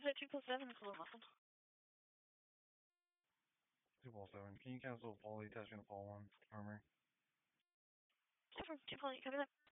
at 2+7, call muffled. 2+7. Can you cancel Paulie attaching to Paul 1 for me? From 2+8, copy that.